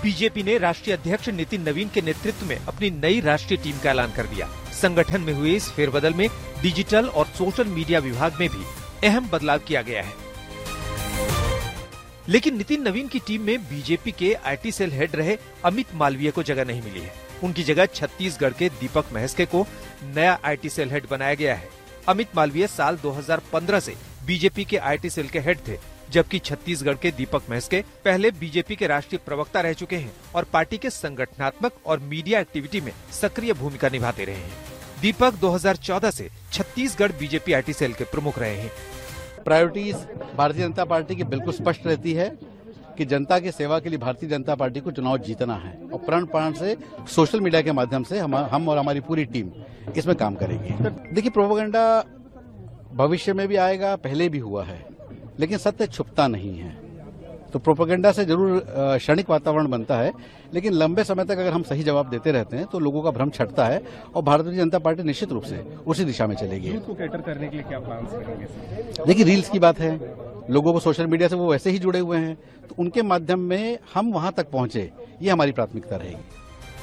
BJP ने राष्ट्रीय अध्यक्ष नितिन नवीन के नेतृत्व में अपनी नई राष्ट्रीय टीम का ऐलान कर दिया। संगठन में हुए इस फेरबदल में डिजिटल और सोशल मीडिया विभाग में भी अहम बदलाव किया गया है। लेकिन नितिन नवीन की टीम में बीजेपी के आईटी सेल हेड रहे अमित मालवीय को जगह नहीं मिली है। उनकी जगह छत्तीसगढ़ के दीपक महस्के को नया आईटी सेल हेड बनाया गया है। अमित मालवीय साल 2015 से बीजेपी के आईटी सेल के हेड थे, जबकि छत्तीसगढ़ के दीपक महस्के पहले बीजेपी के राष्ट्रीय प्रवक्ता रह चुके हैं और पार्टी के संगठनात्मक और मीडिया एक्टिविटी में सक्रिय भूमिका निभाते रहे हैं। दीपक 2014 से छत्तीसगढ़ बीजेपी आईटी सेल के प्रमुख रहे हैं। प्रायोरिटीज भारतीय जनता पार्टी की बिल्कुल स्पष्ट रहती है कि जनता की सेवा के लिए भारतीय जनता पार्टी को चुनाव जीतना है और प्रण प्राण से सोशल मीडिया के माध्यम से हम और हमारी पूरी टीम इसमें काम करेगी। देखिए, प्रोपेगेंडा भविष्य में भी आएगा, पहले भी हुआ है, लेकिन सत्य छुपता नहीं है। तो प्रोपेगेंडा से जरूर क्षणिक वातावरण बनता है, लेकिन लंबे समय तक अगर हम सही जवाब देते रहते हैं तो लोगों का भ्रम छटता है और भारतीय जनता पार्टी निश्चित रूप से उसी दिशा में चलेगी। यूथ को कैटर करने के लिए क्या प्लान करेंगे? देखिए, रील्स की बात है, लोगों को सोशल मीडिया से वो वैसे ही जुड़े हुए हैं, तो उनके माध्यम में हम वहां तक पहुंचे, ये हमारी प्राथमिकता रहेगी।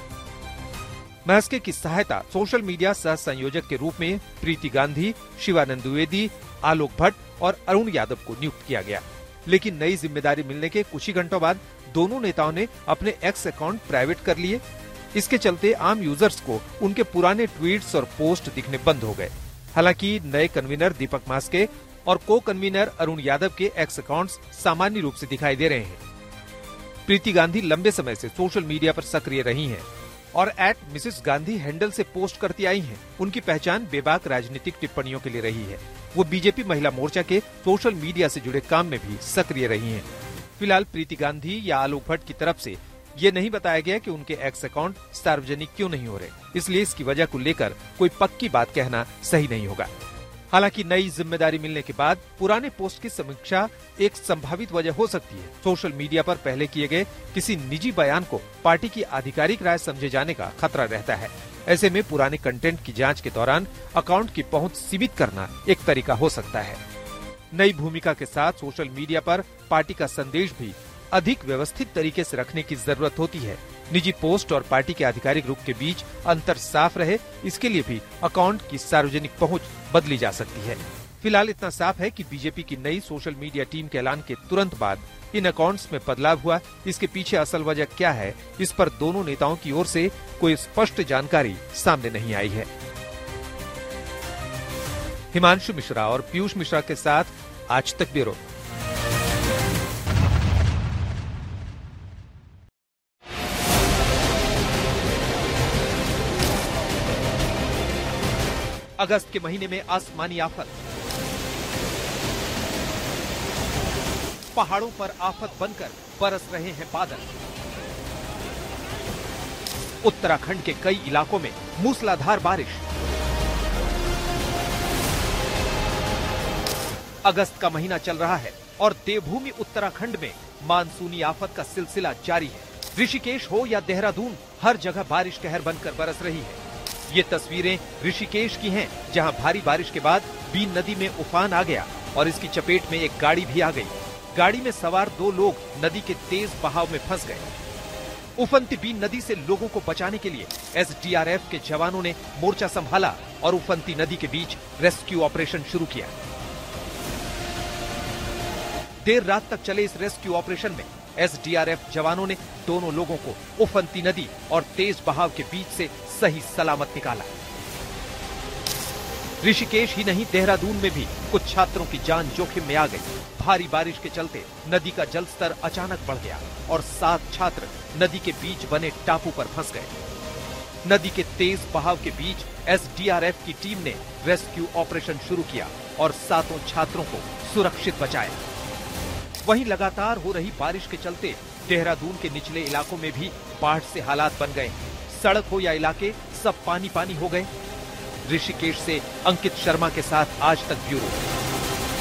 महस्के की सहायता सोशल मीडिया सह संयोजक के रूप में प्रीति गांधी, शिवानंद द्विवेदी, आलोक भट्ट और अरुण यादव को नियुक्त किया गया। लेकिन नई जिम्मेदारी मिलने के कुछ ही घंटों बाद दोनों नेताओं ने अपने एक्स अकाउंट प्राइवेट कर लिए। इसके चलते आम यूजर्स को उनके पुराने ट्वीट्स और पोस्ट दिखने बंद हो गए। हालांकि नए कन्वीनर दीपक महस्के और को कन्वीनर अरुण यादव के एक्स अकाउंट्स सामान्य रूप से दिखाई दे रहे हैं। प्रीति गांधी लंबे समय से सोशल मीडिया पर सक्रिय रही हैं और @मिसेस गांधी हैंडल से पोस्ट करती आई हैं। उनकी पहचान बेबाक राजनीतिक टिप्पणियों के लिए रही है। वो बीजेपी महिला मोर्चा के सोशल मीडिया से जुड़े काम में भी सक्रिय रही हैं। फिलहाल प्रीति गांधी या आलोक भट्ट की तरफ से ये नहीं बताया गया कि उनके एक्स अकाउंट सार्वजनिक क्यों नहीं हो रहे, इसलिए इसकी वजह को लेकर कोई पक्की बात कहना सही नहीं होगा। हालांकि नई जिम्मेदारी मिलने के बाद पुराने पोस्ट की समीक्षा एक संभावित वजह हो सकती है। सोशल मीडिया पर पहले किए गए किसी निजी बयान को पार्टी की आधिकारिक राय समझे जाने का खतरा रहता है। ऐसे में पुराने कंटेंट की जांच के दौरान अकाउंट की पहुंच सीमित करना एक तरीका हो सकता है। नई भूमिका के साथ सोशल मीडिया पर पार्टी का संदेश भी अधिक व्यवस्थित तरीके से रखने की जरूरत होती है। निजी पोस्ट और पार्टी के आधिकारिक रुख के बीच अंतर साफ रहे, इसके लिए भी अकाउंट की सार्वजनिक पहुंच बदली जा सकती है। फिलहाल इतना साफ है कि बीजेपी की नई सोशल मीडिया टीम के ऐलान के तुरंत बाद इन अकाउंट्स में बदलाव हुआ। इसके पीछे असल वजह क्या है, इस पर दोनों नेताओं की ओर से कोई स्पष्ट जानकारी सामने नहीं आई है। हिमांशु मिश्रा और पीयूष मिश्रा के साथ आज तक ब्यूरो। अगस्त के महीने में आसमानी आफत, पहाड़ों पर आफत बनकर बरस रहे हैं बादल। उत्तराखंड के कई इलाकों में मूसलाधार बारिश। अगस्त का महीना चल रहा है और देवभूमि उत्तराखंड में मानसूनी आफत का सिलसिला जारी है। ऋषिकेश हो या देहरादून, हर जगह बारिश कहर बनकर बरस रही है। ये तस्वीरें ऋषिकेश की हैं, जहां भारी बारिश के बाद बीन नदी में उफान आ गया और इसकी चपेट में एक गाड़ी भी आ गई। गाड़ी में सवार 2 लोग नदी के तेज बहाव में फंस गए। उफनती बीन नदी से लोगों को बचाने के लिए एसडीआरएफ के जवानों ने मोर्चा संभाला और उफनती नदी के बीच रेस्क्यू ऑपरेशन शुरू किया। देर रात तक चले इस रेस्क्यू ऑपरेशन में एसडीआरएफ जवानों ने दोनों लोगों को उफनती नदी और तेज बहाव के बीच से सही सलामत निकाला। ऋषिकेश ही नहीं, देहरादून में भी कुछ छात्रों की जान जोखिम में आ गई। भारी बारिश के चलते नदी का जलस्तर अचानक बढ़ गया और 7 छात्र नदी के बीच बने टापू पर फंस गए। नदी के तेज बहाव के बीच एसडीआरएफ की टीम ने रेस्क्यू ऑपरेशन शुरू किया और 7 छात्रों को सुरक्षित बचाया। वहीं लगातार हो रही बारिश के चलते देहरादून के निचले इलाकों में भी बाढ़ से हालात बन गए। सड़क हो या इलाके, सब पानी पानी हो गए। ऋषिकेश से अंकित शर्मा के साथ आज तक ब्यूरो।